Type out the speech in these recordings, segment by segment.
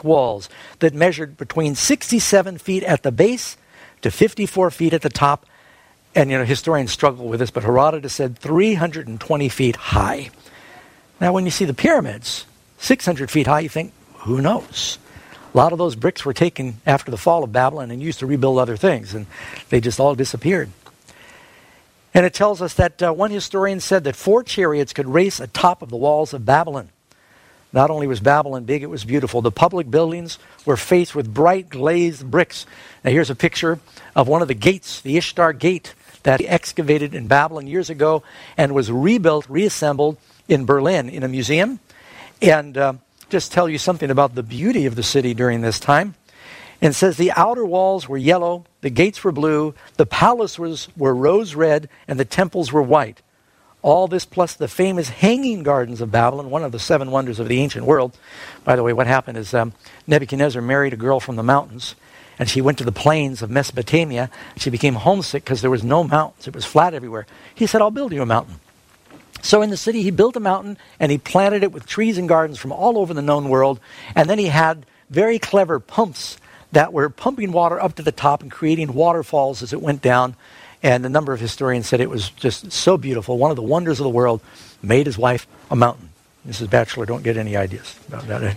brick walls that measured between 67 feet at the base to 54 feet at the top. And, historians struggle with this, but Herodotus said 320 feet high. Now, when you see the pyramids, 600 feet high, you think, who knows? A lot of those bricks were taken after the fall of Babylon and used to rebuild other things, and they just all disappeared. And it tells us that one historian said that 4 chariots could race atop of the walls of Babylon. Not only was Babylon big, it was beautiful. The public buildings were faced with bright glazed bricks. Now here's a picture of one of the gates, the Ishtar Gate, that he excavated in Babylon years ago and was rebuilt, reassembled in Berlin in a museum. And just tell you something about the beauty of the city during this time. And it says the outer walls were yellow, the gates were blue, the palaces were rose red, and the temples were white. All this plus the famous Hanging Gardens of Babylon, one of the 7 wonders of the ancient world. By the way, what happened is Nebuchadnezzar married a girl from the mountains, and she went to the plains of Mesopotamia. She became homesick because there was no mountains. It was flat everywhere. He said, I'll build you a mountain. So in the city, he built a mountain, and he planted it with trees and gardens from all over the known world. And then he had very clever pumps that were pumping water up to the top and creating waterfalls as it went down. And a number of historians said it was just so beautiful. One of the wonders of the world. Made his wife a mountain. Mrs. Batchelor, don't get any ideas about that.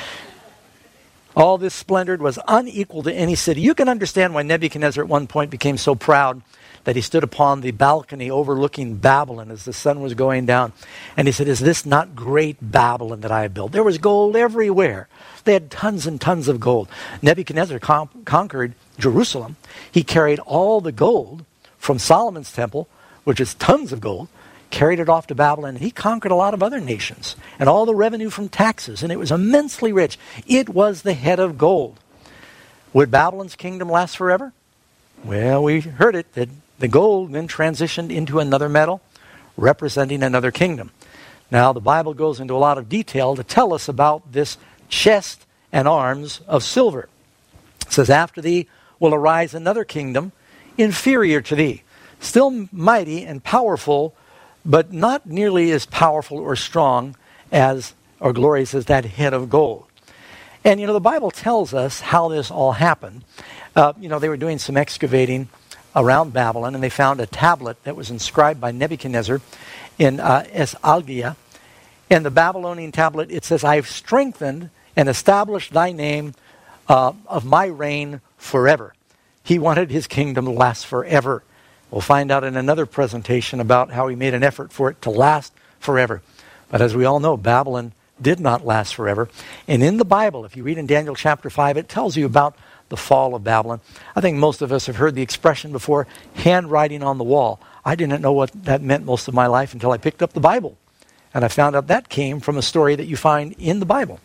All this splendor was unequal to any city. You can understand why Nebuchadnezzar at one point became so proud that he stood upon the balcony overlooking Babylon as the sun was going down. And he said, is this not great Babylon that I have built? There was gold everywhere. They had tons and tons of gold. Nebuchadnezzar conquered Jerusalem. He carried all the gold from Solomon's temple, which is tons of gold, carried it off to Babylon. He conquered a lot of other nations and all the revenue from taxes, and it was immensely rich. It was the head of gold. Would Babylon's kingdom last forever? Well, we heard it, that the gold then transitioned into another metal, representing another kingdom. Now, the Bible goes into a lot of detail to tell us about this chest and arms of silver. It says, after thee will arise another kingdom inferior to thee, still mighty and powerful, but not nearly as powerful or strong as, or glorious as that head of gold. And, the Bible tells us how this all happened. They were doing some excavating around Babylon, and they found a tablet that was inscribed by Nebuchadnezzar in Esarhaddon. And the Babylonian tablet, it says, I have strengthened and established thy name of my reign forever. He wanted his kingdom to last forever. We'll find out in another presentation about how he made an effort for it to last forever. But as we all know, Babylon did not last forever. And in the Bible, if you read in Daniel chapter 5, it tells you about the fall of Babylon. I think most of us have heard the expression before, handwriting on the wall. I didn't know what that meant most of my life until I picked up the Bible. And I found out that came from a story that you find in the Bible.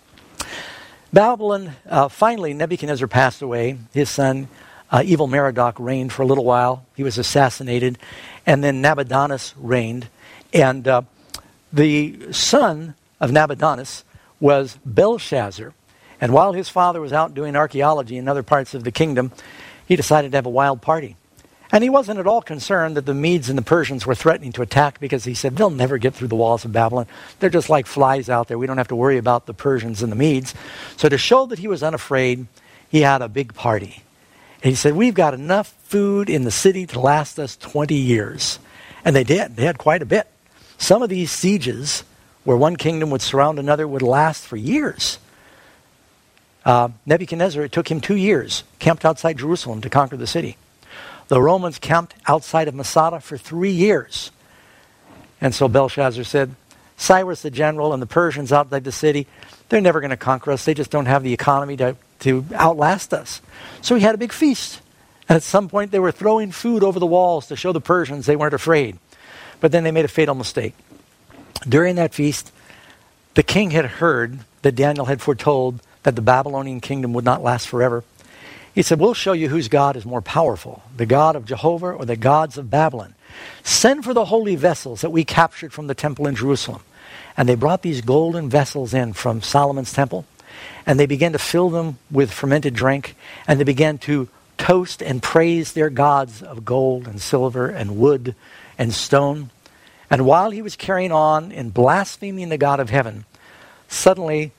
Babylon, finally, Nebuchadnezzar passed away. His son, Evil Merodach, reigned for a little while. He was assassinated. And then Nabonidus reigned. And the son of Nabonidus was Belshazzar. And while his father was out doing archaeology in other parts of the kingdom, he decided to have a wild party. And he wasn't at all concerned that the Medes and the Persians were threatening to attack, because he said, they'll never get through the walls of Babylon. They're just like flies out there. We don't have to worry about the Persians and the Medes. So to show that he was unafraid, he had a big party. And he said, we've got enough food in the city to last us 20 years. And they did. They had quite a bit. Some of these sieges, where one kingdom would surround another, would last for years. Nebuchadnezzar, it took him 2 years, camped outside Jerusalem to conquer the city. The Romans camped outside of Masada for 3 years. And so Belshazzar said, Cyrus the general and the Persians outside the city, they're never going to conquer us. They just don't have the economy to outlast us. So he had a big feast. And at some point they were throwing food over the walls to show the Persians they weren't afraid. But then they made a fatal mistake. During that feast, the king had heard that Daniel had foretold that the Babylonian kingdom would not last forever. He said, we'll show you whose God is more powerful, the God of Jehovah or the gods of Babylon. Send for the holy vessels that we captured from the temple in Jerusalem. And they brought these golden vessels in from Solomon's temple, and they began to fill them with fermented drink, and they began to toast and praise their gods of gold and silver and wood and stone. And while he was carrying on in blaspheming the God of heaven, suddenly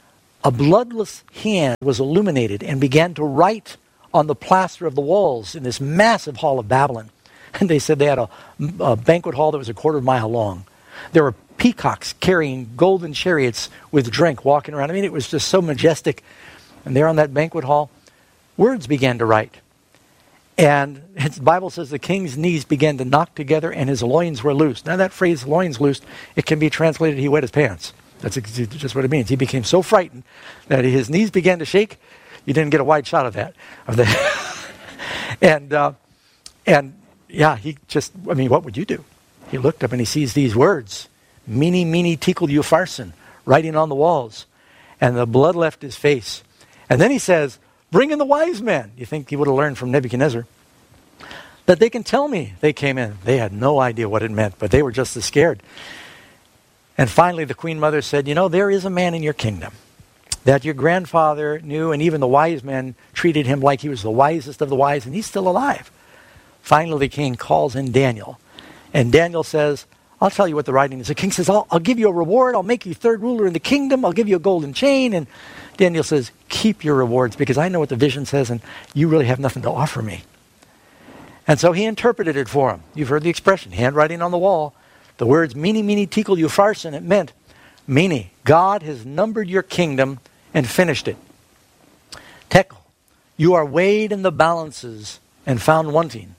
a bloodless hand was illuminated and began to write on the plaster of the walls in this massive hall of Babylon. And they said they had a banquet hall that was a quarter of a mile long. There were peacocks carrying golden chariots with drink walking around. I mean, it was just so majestic. And there on that banquet hall, words began to write. And the Bible says the king's knees began to knock together and his loins were loosed. Now that phrase, loins loosed, it can be translated, he wet his pants. That's just what it means. He became so frightened that his knees began to shake. You didn't get a wide shot of that. And he just, I mean, what would you do? He looked up and he sees these words, Mene, Mene, Tekel, Upharsin, writing on the walls. And the blood left his face. And then he says, bring in the wise men. You think he would have learned from Nebuchadnezzar? That they can tell me they came in. They had no idea what it meant, but they were just as scared. And finally, the Queen Mother said, there is a man in your kingdom that your grandfather knew, and even the wise men treated him like he was the wisest of the wise, and he's still alive. Finally, the king calls in Daniel. And Daniel says, I'll tell you what the writing is. The king says, I'll give you a reward. I'll make you third ruler in the kingdom. I'll give you a golden chain. And Daniel says, keep your rewards because I know what the vision says and you really have nothing to offer me. And so he interpreted it for him. You've heard the expression, handwriting on the wall. The words, Mene, Mene, Tekel, Upharsin, it meant, Mene, God has numbered your kingdom and finished it. Tekel, you are weighed in the balances and found wanting.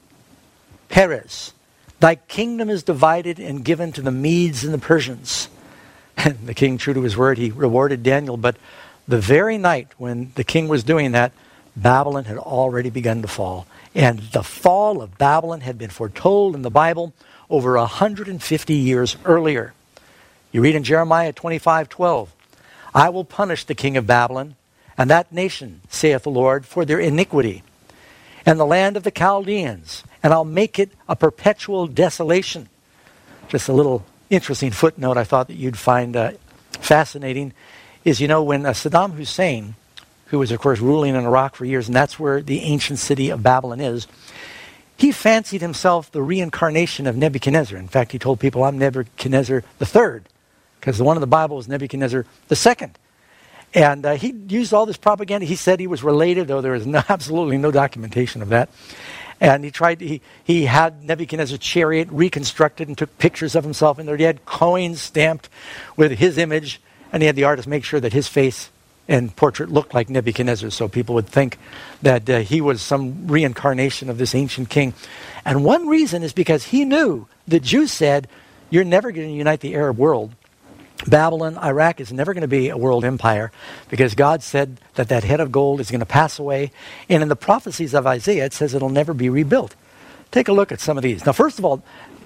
Peres, thy kingdom is divided and given to the Medes and the Persians. And the king, true to his word, he rewarded Daniel. But the very night when the king was doing that, Babylon had already begun to fall. And the fall of Babylon had been foretold in the Bible over 150 years earlier. You read in Jeremiah 25:12, I will punish the king of Babylon and that nation, saith the Lord, for their iniquity, and the land of the Chaldeans, and I'll make it a perpetual desolation. Just a little interesting footnote I thought that you'd find fascinating is, when Saddam Hussein, who was, of course, ruling in Iraq for years, and that's where the ancient city of Babylon is, he fancied himself the reincarnation of Nebuchadnezzar. In fact, he told people, I'm Nebuchadnezzar III, because the one in the Bible was Nebuchadnezzar II. And he used all this propaganda. He said he was related, though there is absolutely no documentation of that. And he had Nebuchadnezzar's chariot reconstructed and took pictures of himself in there. He had coins stamped with his image, and he had the artist make sure that his face and portrait looked like Nebuchadnezzar, so people would think that he was some reincarnation of this ancient king. And one reason is because he knew the Jews said, you're never going to unite the Arab world. Babylon, Iraq is never going to be a world empire because God said that head of gold is going to pass away. And in the prophecies of Isaiah, it says it'll never be rebuilt. Take a look at some of these. Now, first of all,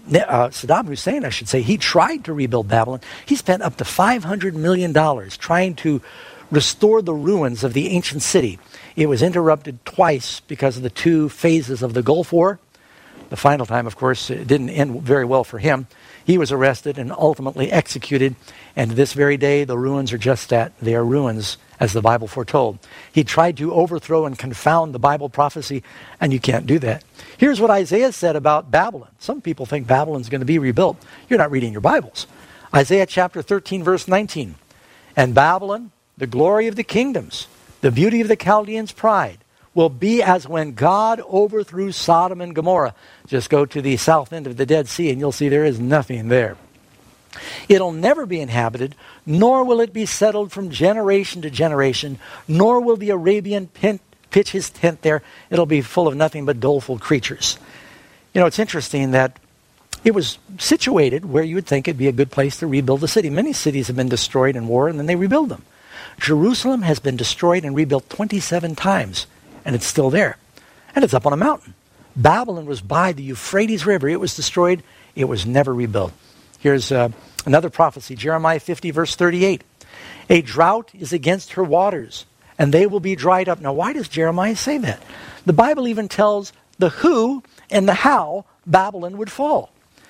Saddam Hussein, I should say, he tried to rebuild Babylon. He spent up to $500 million trying to restore the ruins of the ancient city. It was interrupted twice because of the two phases of the Gulf War. The final time, of course, it didn't end very well for him. He was arrested and ultimately executed. And to this very day, the ruins are just that. They are ruins, as the Bible foretold. He tried to overthrow and confound the Bible prophecy, and you can't do that. Here's what Isaiah said about Babylon. Some people think Babylon's going to be rebuilt. You're not reading your Bibles. Isaiah chapter 13, verse 19. And Babylon, the glory of the kingdoms, the beauty of the Chaldeans' pride, will be as when God overthrew Sodom and Gomorrah. Just go to the south end of the Dead Sea and you'll see there is nothing there. It'll never be inhabited, nor will it be settled from generation to generation, nor will the Arabian pitch his tent there. It'll be full of nothing but doleful creatures. It's interesting that it was situated where you would think it'd be a good place to rebuild the city. Many cities have been destroyed in war and then they rebuild them. Jerusalem has been destroyed and rebuilt 27 times, and it's still there. And it's up on a mountain. Babylon was by the Euphrates River. It was destroyed. It was never rebuilt. Here's another prophecy, Jeremiah 50, verse 38. A drought is against her waters, and they will be dried up. Now, why does Jeremiah say that? The Bible even tells the who and the how Babylon would fall.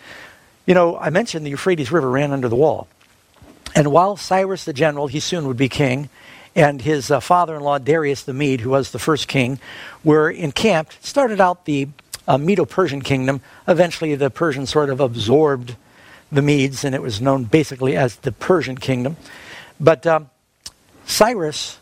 I mentioned the Euphrates River ran under the wall. And while Cyrus the general, he soon would be king, and his father-in-law Darius the Mede, who was the first king, were encamped, started out the Medo-Persian kingdom. Eventually the Persians sort of absorbed the Medes, and it was known basically as the Persian kingdom. But Cyrus,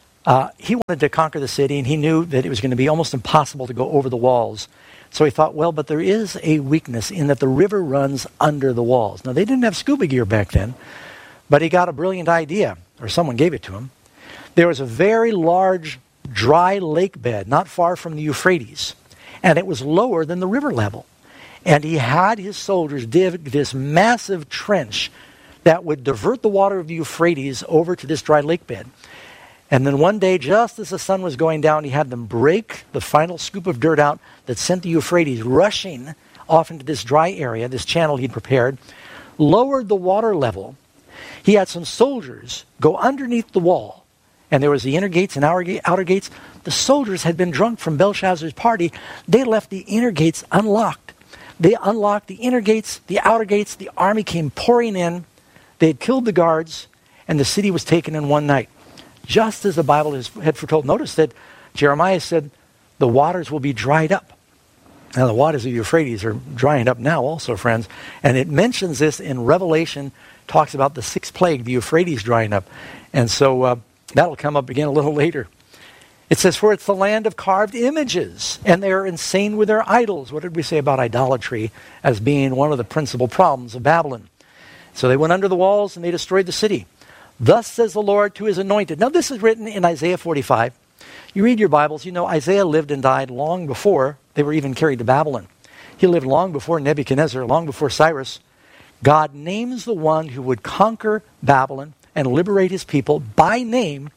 he wanted to conquer the city, and he knew that it was going to be almost impossible to go over the walls. So he thought, well, but there is a weakness in that the river runs under the walls. Now, they didn't have scuba gear back then, but he got a brilliant idea, or someone gave it to him. There was a very large dry lake bed not far from the Euphrates, and it was lower than the river level. And he had his soldiers dig this massive trench that would divert the water of the Euphrates over to this dry lake bed. And then one day, just as the sun was going down, he had them break the final scoop of dirt out that sent the Euphrates rushing off into this dry area, this channel he'd prepared, lowered the water level. He had some soldiers go underneath the wall, and there was the inner gates and outer gates. The soldiers had been drunk from Belshazzar's party. They left the inner gates unlocked. They unlocked the inner gates, the outer gates. The army came pouring in. They had killed the guards, and the city was taken in one night. Just as the Bible had foretold. Notice that Jeremiah said the waters will be dried up. Now, the waters of Euphrates are drying up now also, friends. And it mentions this in Revelation, talks about the sixth plague, the Euphrates drying up. And so that'll come up again a little later. It says, for it's the land of carved images, and they are insane with their idols. What did we say about idolatry as being one of the principal problems of Babylon? So they went under the walls and they destroyed the city. Thus says the Lord to his anointed. Now this is written in Isaiah 45. You read your Bibles, you know Isaiah lived and died long before they were even carried to Babylon. He lived long before Nebuchadnezzar, long before Cyrus. God names the one who would conquer Babylon and liberate his people by name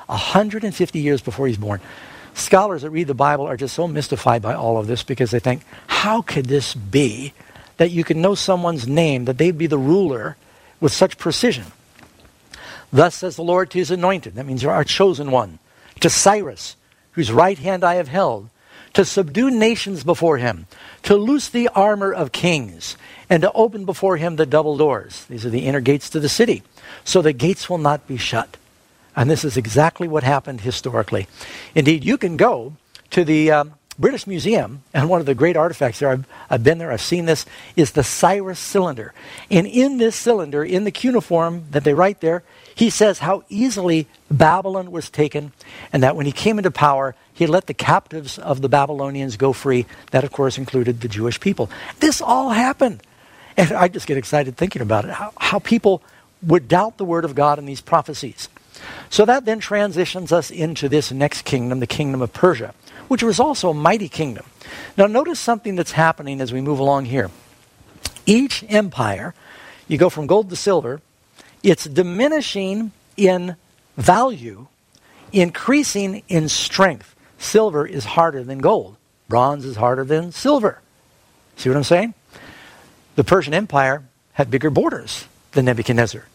150 years before he's born. Scholars that read the Bible are just so mystified by all of this because they think, how could this be that you can know someone's name, that they'd be the ruler with such precision? Thus says the Lord to his anointed, that means our chosen one, to Cyrus, whose right hand I have held, to subdue nations before him, to loose the armor of kings, and to open before him the double doors. These are the inner gates to the city, so the gates will not be shut. And this is exactly what happened historically. Indeed, you can go to the British Museum, and one of the great artifacts there, I've been there, I've seen this, is the Cyrus cylinder. And in this cylinder, in the cuneiform that they write there, he says how easily Babylon was taken, and that when he came into power, he let the captives of the Babylonians go free. That, of course, included the Jewish people. This all happened. And I just get excited thinking about it, how people would doubt the word of God in these prophecies. So that then transitions us into this next kingdom, the kingdom of Persia, which was also a mighty kingdom. Now notice something that's happening as we move along here. Each empire, you go from gold to silver, it's diminishing in value, increasing in strength. Silver is harder than gold. Bronze is harder than silver. See what I'm saying? The Persian Empire had bigger borders than Nebuchadnezzar.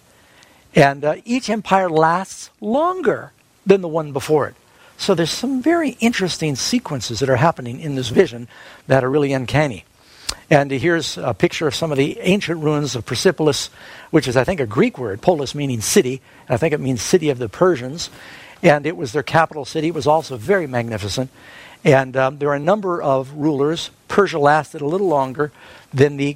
And each empire lasts longer than the one before it. So there's some very interesting sequences that are happening in this vision that are really uncanny. And here's a picture of some of the ancient ruins of Persepolis, which is, I think, a Greek word, polis meaning city. And I think it means city of the Persians. And it was their capital city. It was also very magnificent. And there are a number of rulers. Persia lasted a little longer than the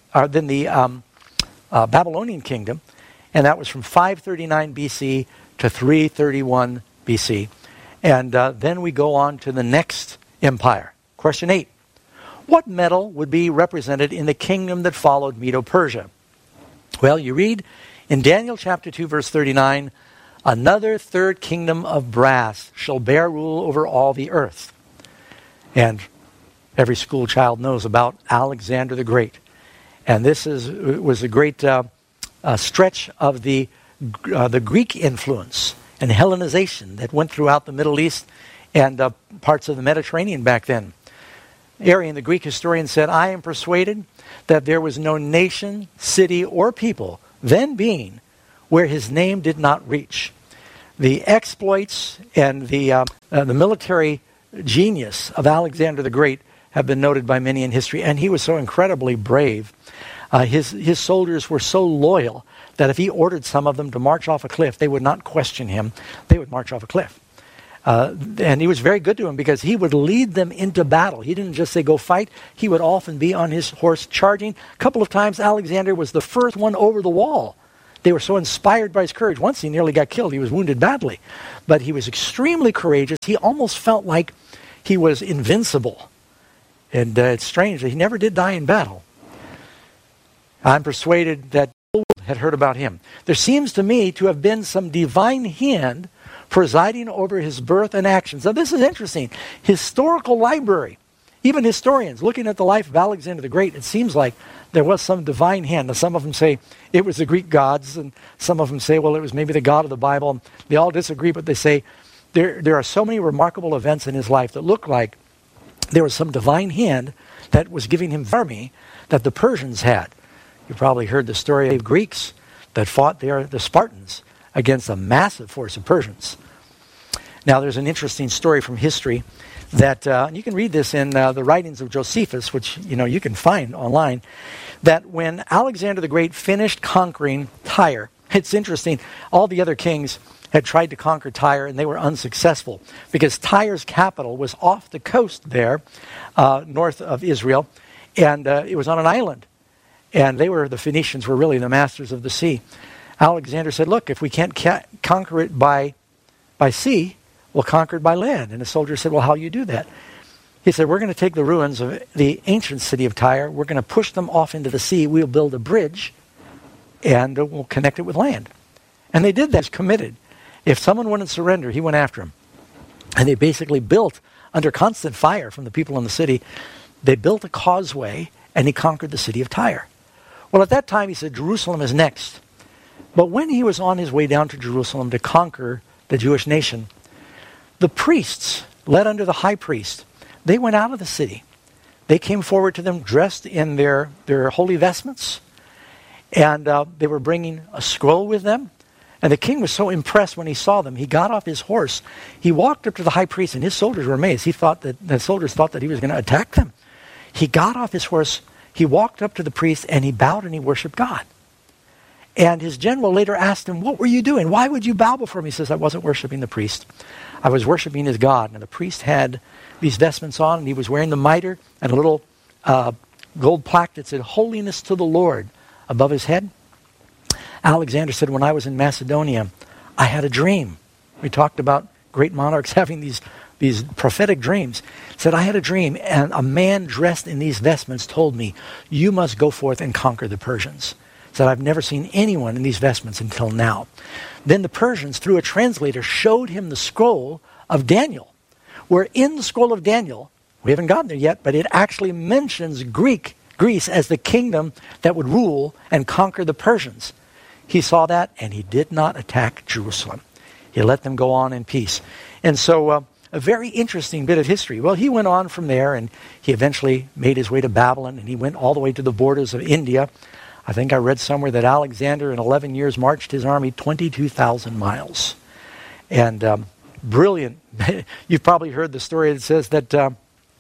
Babylonian kingdom. And that was from 539 BC to 331 BC. And then we go on to the next empire. Question 8. What metal would be represented in the kingdom that followed Medo-Persia? Well, you read in Daniel chapter 2, verse 39, another third kingdom of brass shall bear rule over all the earth. And every school child knows about Alexander the Great. And this was a great stretch of the Greek influence and Hellenization that went throughout the Middle East and parts of the Mediterranean back then. Arrian, the Greek historian, said, I am persuaded that there was no nation, city, or people then being where his name did not reach. The exploits and the military genius of Alexander the Great have been noted by many in history, and he was so incredibly brave. His soldiers were so loyal that if he ordered some of them to march off a cliff, they would not question him. They would march off a cliff. And he was very good to them because he would lead them into battle. He didn't just say, go fight. He would often be on his horse charging. A couple of times, Alexander was the first one over the wall They were so inspired by his courage. Once he nearly got killed. He was wounded badly. But he was extremely courageous. He almost felt like he was invincible. And it's strange that he never did die in battle. I'm persuaded that people had heard about him. There seems to me to have been some divine hand presiding over his birth and actions. Now this is interesting. Historical library. Even historians, looking at the life of Alexander the Great, it seems like there was some divine hand. Now, some of them say it was the Greek gods, and some of them say, well, it was maybe the God of the Bible. They all disagree, but they say there are so many remarkable events in his life that look like there was some divine hand that was giving him army that the Persians had. You probably heard the story of Greeks that fought the Spartans against a massive force of Persians. Now, there's an interesting story from history that you can read this in the writings of Josephus, which you can find online, that when Alexander the Great finished conquering Tyre, it's interesting, all the other kings had tried to conquer Tyre and they were unsuccessful because Tyre's capital was off the coast there, north of Israel, and it was on an island. And the Phoenicians were really the masters of the sea. Alexander said, look, if we can't conquer it by sea, we'll conquer it by land. And the soldiers said, well, how do you do that? He said, we're going to take the ruins of the ancient city of Tyre, we're going to push them off into the sea, we'll build a bridge, and we'll connect it with land. And they did that. He was committed. If someone wouldn't surrender, he went after him. And they basically built, under constant fire from the people in the city, they built a causeway, and he conquered the city of Tyre. Well, at that time, he said, Jerusalem is next. But when he was on his way down to Jerusalem to conquer the Jewish nation, the priests, led under the high priest, they went out of the city. They came forward to them dressed in their holy vestments, and they were bringing a scroll with them. And the king was so impressed when he saw them, he got off his horse. He walked up to the high priest, and his soldiers were amazed. The soldiers thought that he was going to attack them. He got off his horse, he walked up to the priest, and he bowed and he worshipped God. And his general later asked him, what were you doing? Why would you bow before me? He says, I wasn't worshiping the priest. I was worshiping his God. And the priest had these vestments on, and he was wearing the mitre and a little gold plaque that said, Holiness to the Lord, above his head. Alexander said, when I was in Macedonia, I had a dream. We talked about great monarchs having these prophetic dreams. He said, I had a dream, and a man dressed in these vestments told me, you must go forth and conquer the Persians. He said, I've never seen anyone in these vestments until now. Then the Persians, through a translator, showed him the scroll of Daniel, where in the scroll of Daniel, we haven't gotten there yet, but it actually mentions Greece as the kingdom that would rule and conquer the Persians. He saw that, and he did not attack Jerusalem. He let them go on in peace. And so a very interesting bit of history. Well, he went on from there, and he eventually made his way to Babylon, and he went all the way to the borders of India. I think I read somewhere that Alexander in 11 years marched his army 22,000 miles. And brilliant. You've probably heard the story that says that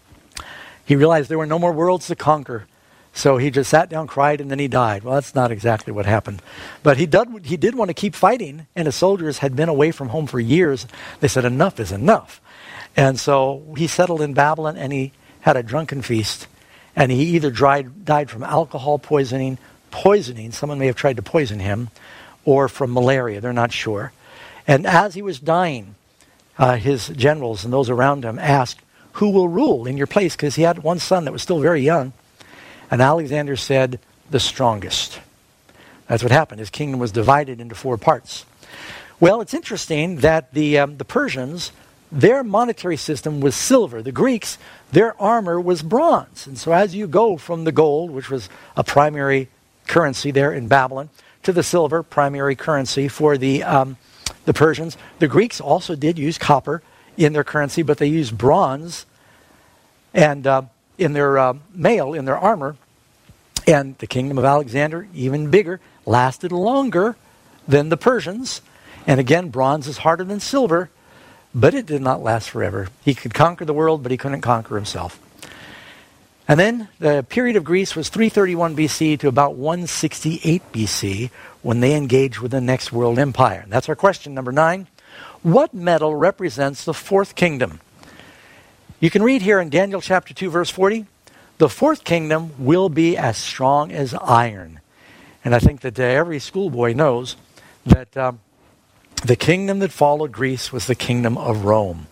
he realized there were no more worlds to conquer. So he just sat down, cried, and then he died. Well, that's not exactly what happened. But he did want to keep fighting, and the soldiers had been away from home for years. They said, enough is enough. And so he settled in Babylon, and he had a drunken feast. And he either died from alcohol poisoning, someone may have tried to poison him, or from malaria, they're not sure. And as he was dying, his generals and those around him asked, who will rule in your place? Because he had one son that was still very young. And Alexander said, the strongest. That's what happened. His kingdom was divided into 4 parts. Well, it's interesting that the Persians, their monetary system was silver. The Greeks, their armor was bronze. And so as you go from the gold, which was a primary currency there in Babylon, to the silver, primary currency for the Persians, the Greeks also did use copper in their currency, but they used bronze and in their mail, in their armor. And the kingdom of Alexander, even bigger, lasted longer than the Persians. And again, bronze is harder than silver, but it did not last forever. He could conquer the world, but he couldn't conquer himself. And then the period of Greece was 331 BC to about 168 BC when they engaged with the next world empire. And that's our question, number 9. What metal represents the 4th kingdom? You can read here in Daniel chapter 2, verse 40. The 4th kingdom will be as strong as iron. And I think that every schoolboy knows that the kingdom that followed Greece was the kingdom of Rome.